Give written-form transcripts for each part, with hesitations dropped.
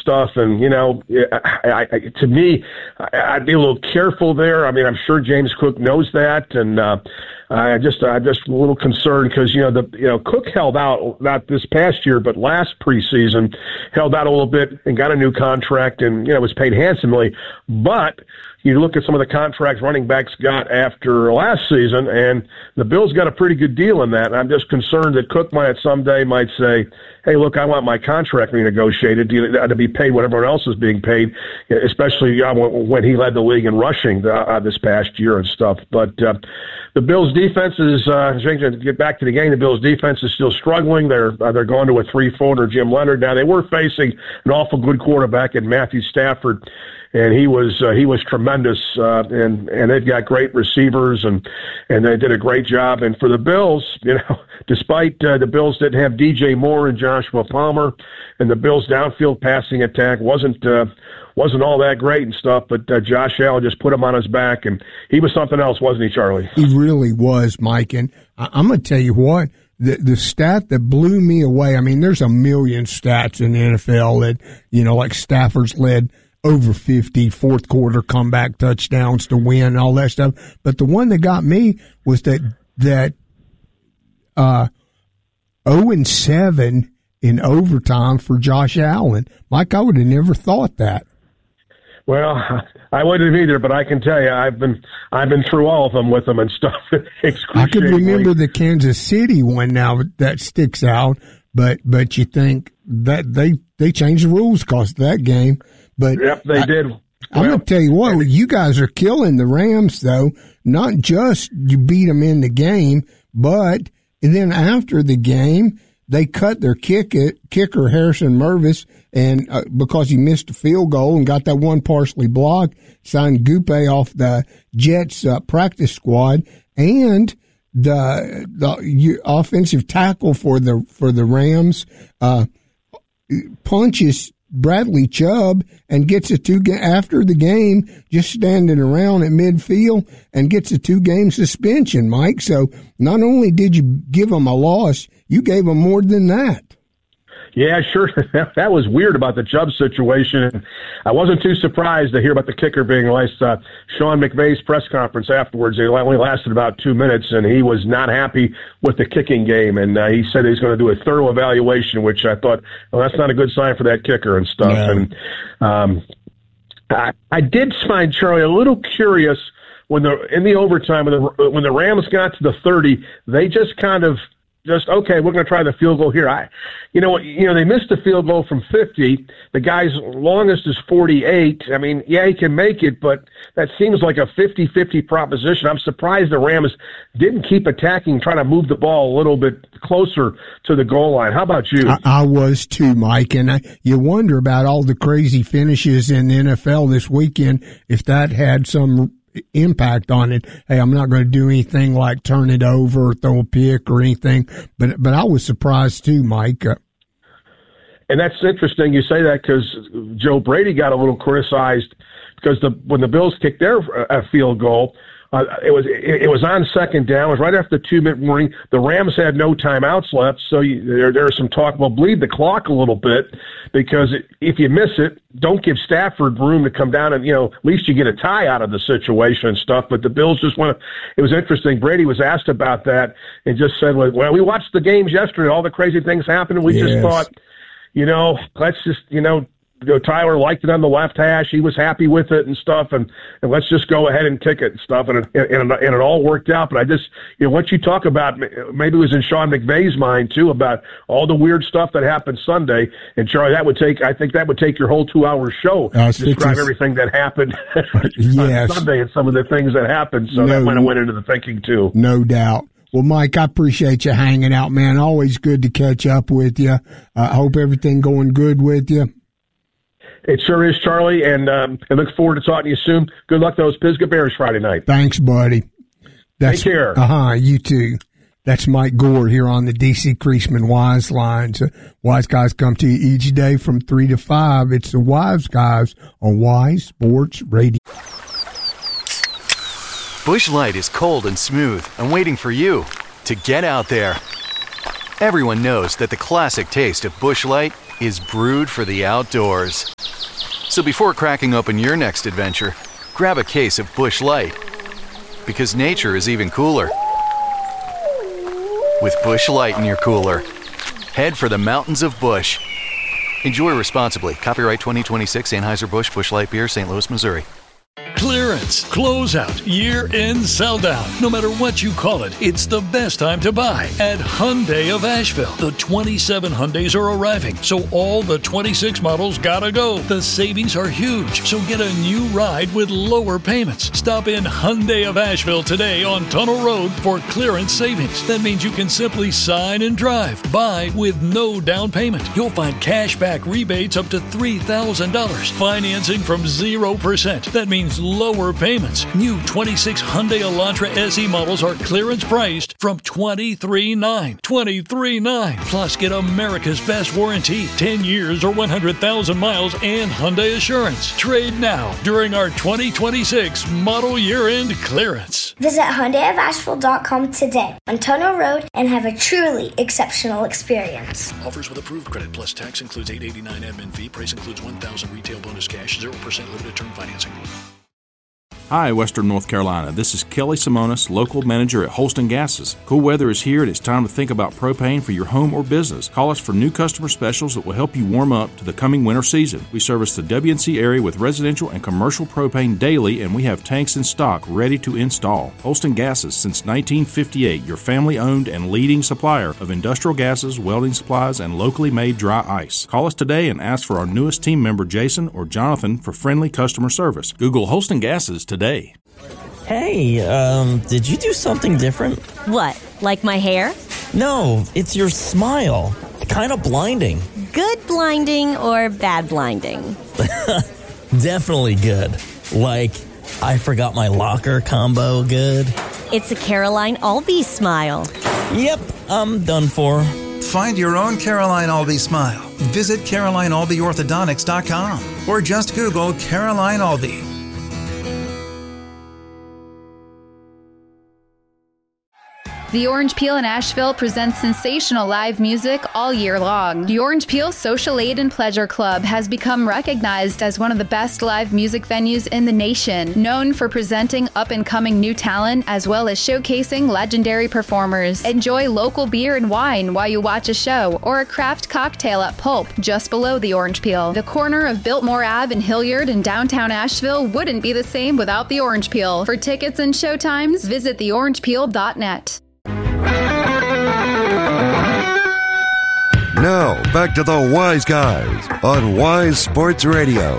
stuff. And, to me, I'd be a little careful there. I mean, I'm sure James Cook knows that. And I'm just a little concerned because, Cook held out, not this past year, but last preseason, held out a little bit and got a new contract and, was paid handsomely. But you look at some of the contracts running backs got after last season, and the Bills got a pretty good deal in that. And I'm just concerned that Cook someday might say, hey, look, I want my contract renegotiated to be paid what everyone else is being paid, especially when he led the league in rushing this past year and stuff. But the Bills' defense is, to get back to the game, the Bills' defense is still struggling. They're going to a 3-4 under Jim Leonard. Now, they were facing an awful good quarterback in Matthew Stafford, and he was tremendous, and they've got great receivers, and they did a great job. And for the Bills, despite the Bills didn't have DJ Moore and Joshua Palmer, and the Bills' downfield passing attack wasn't all that great and stuff, but Josh Allen just put him on his back, and he was something else, wasn't he, Charlie? He really was, Mike. And I'm going to tell you what, the stat that blew me away, I mean, there's a million stats in the NFL that, like Stafford's led over 50 fourth quarter comeback touchdowns to win and all that stuff. But the one that got me was that 0-7 in overtime for Josh Allen. Mike, I would have never thought that. Well, I wouldn't have either, but I can tell you, I've been through all of them with them and stuff. I could remember the Kansas City one now that sticks out, but you think that they changed the rules because of that game. But yep, they did. I'm going to tell you what, you guys are killing the Rams, though. Not just you beat them in the game, but and then after the game, they cut their kicker, Harrison Mervis, and because he missed a field goal and got that one partially blocked, signed Gupe off the Jets practice squad, and the offensive tackle for the Rams punches Bradley Chubb and gets after the game, just standing around at midfield, and gets a 2-game suspension, Mike. So not only did you give them a loss, you gave them more than that. Yeah, sure. That was weird about the Chubb situation. I wasn't too surprised to hear about the kicker being released. Sean McVay's press conference afterwards, it only lasted about 2 minutes, and he was not happy with the kicking game. And he said he's going to do a thorough evaluation, which I thought, well, that's not a good sign for that kicker and stuff. No. And I did find, Charlie, a little curious in the overtime when the Rams got to the 30, they just kind of okay, we're going to try the field goal here. They missed the field goal from 50. The guy's longest is 48. I mean, yeah, he can make it, but that seems like a 50-50 proposition. I'm surprised the Rams didn't keep attacking, trying to move the ball a little bit closer to the goal line. How about you? I was too, Mike, and you wonder about all the crazy finishes in the NFL this weekend, if that had some impact on it. Hey, I'm not going to do anything like turn it over or throw a pick or anything, but I was surprised too, Mike. And that's interesting you say that because Joe Brady got a little criticized because when the Bills kicked their field goal, it was on second down. It was right after the 2-minute warning. The Rams had no timeouts left, so there was some talk. Well, bleed the clock a little bit because if you miss it, don't give Stafford room to come down and at least you get a tie out of the situation and stuff. But the Bills just want to. It was interesting. Brady was asked about that and just said, "Well, we watched the games yesterday. All the crazy things happened. And we just thought, let's just Tyler liked it on the left hash. He was happy with it and stuff, and let's just go ahead and kick it and stuff. And it all worked out. But I just, what you talk about, maybe it was in Sean McVay's mind too about all the weird stuff that happened Sunday. And Charlie, I think that would take your whole 2-hour show to describe everything that happened on Sunday and some of the things that happened. So that might have went into the thinking too. No doubt. Well, Mike, I appreciate you hanging out, man. Always good to catch up with you. I hope everything going good with you. It sure is, Charlie, and I look forward to talking to you soon. Good luck to those Pisgah Bears Friday night. Thanks, buddy. Take care. You too. That's Mike Gore here on the DC Creasman Wise Lines. Wise Guys come to you each day from 3 to 5. It's the Wise Guys on Wise Sports Radio. Busch Light is cold and smooth and waiting for you to get out there. Everyone knows that the classic taste of Busch Light is brewed for the outdoors. So before cracking open your next adventure, grab a case of Busch Light. Because nature is even cooler with Busch Light in your cooler. Head for the mountains of Busch. Enjoy responsibly. Copyright 2026 Anheuser-Busch Busch Light Beer, St. Louis, Missouri. Clearance, closeout, year-end sell-down. No matter what you call it, it's the best time to buy at Hyundai of Asheville. The 27 Hyundais are arriving, so all the 26 models gotta go. The savings are huge, so get a new ride with lower payments. Stop in Hyundai of Asheville today on Tunnel Road for clearance savings. That means you can simply sign and drive. Buy with no down payment. You'll find cash back rebates up to $3,000. Financing from 0%. That means lower payments. New 26 Hyundai Elantra SE models are clearance priced from $23,900. $23,900. Plus, get America's best warranty, 10 years or 100,000 miles, and Hyundai Assurance. Trade now during our 2026 model year-end clearance. Visit HyundaiofAsheville.com today on Tunnel Road and have a truly exceptional experience. Offers with approved credit plus tax includes $889 admin fee. Price includes $1,000 retail bonus cash, 0% limited term financing. Hi, Western North Carolina. This is Kelly Simonis, local manager at Holston Gases. Cool weather is here and it's time to think about propane for your home or business. Call us for new customer specials that will help you warm up to the coming winter season. We service the WNC area with residential and commercial propane daily, and we have tanks in stock ready to install. Holston Gases, since 1958, your family-owned and leading supplier of industrial gases, welding supplies, and locally made dry ice. Call us today and ask for our newest team member, Jason or Jonathan, for friendly customer service. Google Holston Gases today. Hey, did you do something different? What, like my hair? No, it's your smile. Kind of blinding. Good blinding or bad blinding? Definitely good. Like, I forgot my locker combo good. It's a Caroline Albee smile. Yep, I'm done for. Find your own Caroline Albee smile. Visit CarolineAlbeeOrthodontics.com or just Google Caroline Albee. The Orange Peel in Asheville presents sensational live music all year long. The Orange Peel Social Aid and Pleasure Club has become recognized as one of the best live music venues in the nation, known for presenting up-and-coming new talent as well as showcasing legendary performers. Enjoy local beer and wine while you watch a show or a craft cocktail at Pulp, just below the Orange Peel. The corner of Biltmore Ave and Hilliard in downtown Asheville wouldn't be the same without the Orange Peel. For tickets and showtimes, visit theorangepeel.net. Now, back to the Wise Guys on Wise Sports Radio.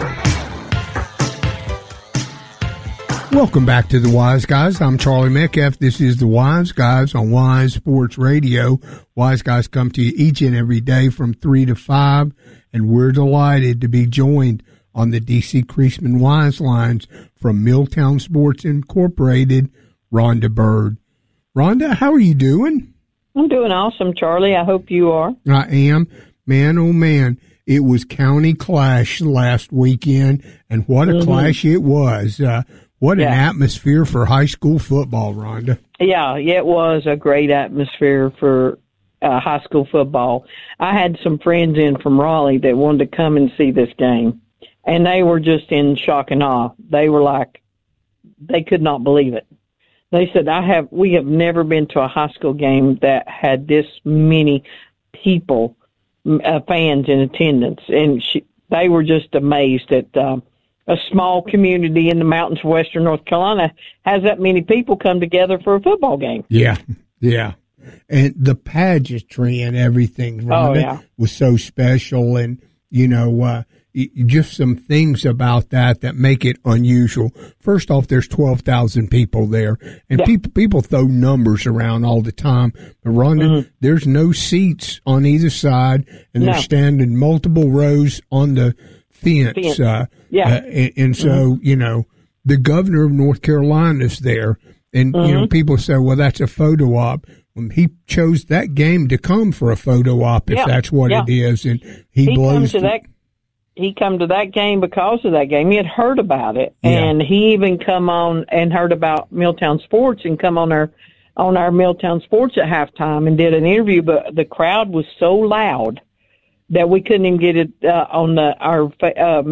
Welcome back to the Wise Guys. I'm Charlie Metcalf. This is the Wise Guys on Wise Sports Radio. Wise Guys come to you each and every day from 3 to 5, and we're delighted to be joined on the D.C. Creasman Wise Lines from Milltown Sports Incorporated, Rhonda Bird. Rhonda, how are you doing? I'm doing awesome, Charlie. I hope you are. I am. Man, oh man, it was County Clash last weekend, and what a clash it was. What an atmosphere for high school football, Rhonda. Yeah, it was a great atmosphere for high school football. I had some friends in from Raleigh that wanted to come and see this game, and they were just in shock and awe. They were like, they could not believe it. They said, we have never been to a high school game that had this many people, fans in attendance. And they were just amazed that a small community in the mountains of Western North Carolina has that many people come together for a football game. Yeah, yeah. And the pageantry and everything, Rhonda, was so special. And, you know, just some things about that make it unusual. First off, there's 12,000 people there, and people throw numbers around all the time. But Rhonda, there's no seats on either side, and they're standing multiple rows on the fence. And so, you know, the governor of North Carolina is there, and you know, people say, well, that's a photo op. When he chose that game to come for a photo op, if that's what it is, and he blows. He come to that game because of that game. He had heard about it, and he even come on and heard about Milltown Sports and come on our Milltown Sports at halftime and did an interview. But the crowd was so loud that we couldn't even get it on our